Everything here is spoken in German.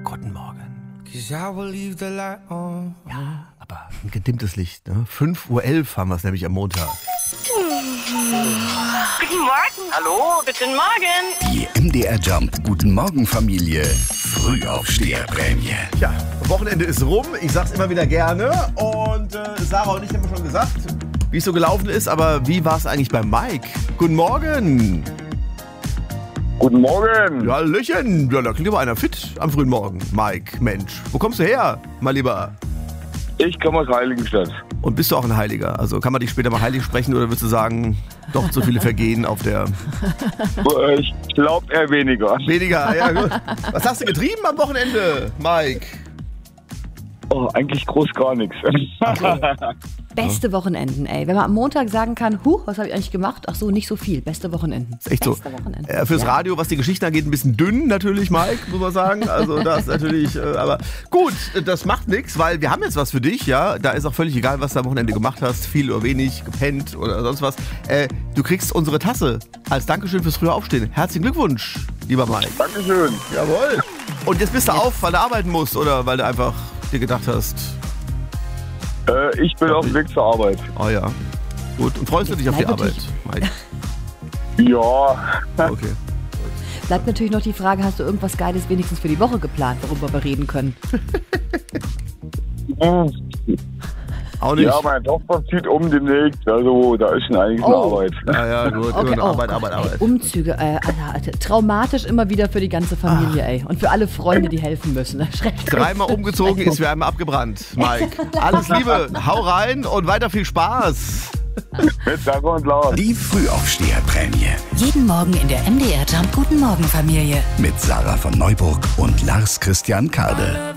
Guten Morgen. Ja, aber ein gedimmtes Licht, ne? 5:11 Uhr haben wir es nämlich am Montag. Guten Morgen. Hallo, guten Morgen. Die MDR Jump Guten Morgen Familie Frühaufsteherprämie. Ja, Wochenende ist rum, ich sag's immer wieder gerne. Und Sarah und ich haben schon gesagt, wie es so gelaufen ist, aber wie war es eigentlich bei Mike? Guten Morgen. Guten Morgen. Ja, Hallöchen. Ja, da klingt aber einer fit am frühen Morgen. Mike, Mensch, wo kommst du her, mein Lieber? Ich komme aus Heiligenstadt. Und bist du auch ein Heiliger? Also kann man dich später mal heilig sprechen oder würdest du sagen, doch so viele Vergehen auf der... Ich glaube eher weniger. Weniger, ja gut. Was hast du getrieben am Wochenende, Mike? Oh, eigentlich groß gar nichts. Beste Wochenenden, ey. Wenn man am Montag sagen kann, was habe ich eigentlich gemacht? Ach so, nicht so viel. Beste Wochenenden. Ist echt Beste so. Wochenenden. Fürs Radio, was die Geschichten angeht, ein bisschen dünn natürlich, Mike, muss man sagen. Also das ist natürlich, aber gut, das macht nichts, weil wir haben jetzt was für dich, ja. Da ist auch völlig egal, was du am Wochenende gemacht hast, viel oder wenig, gepennt oder sonst was. Du kriegst unsere Tasse als Dankeschön fürs frühe Aufstehen. Herzlichen Glückwunsch, lieber Mike. Dankeschön. Jawohl. Und jetzt bist du auf, weil du arbeiten musst oder weil du einfach dir gedacht hast... Ich bin auf dem Weg zur Arbeit. Oh ja. Gut. Und freust du dich auf die Arbeit, Mike? Ja. Okay. Bleibt natürlich noch die Frage, hast du irgendwas Geiles wenigstens für die Woche geplant, worüber wir reden können? Auch nicht. Ja, meine Tochter zieht um demnächst. Also da ist schon einiges Arbeit. Ja, gut. Okay, Arbeit. Ey, Umzüge, Alter, traumatisch immer wieder für die ganze Familie, ey. Und für alle Freunde, die helfen müssen. Schrecklich. 3-mal umgezogen ist wie einmal abgebrannt, Mike. Alles Liebe, hau rein und weiter viel Spaß. Mit Dank und Laut. Die Frühaufsteherprämie Jeden Morgen in der MDR Jump Guten Morgen Familie. mit Sarah von Neuburg und Lars Christian Kade.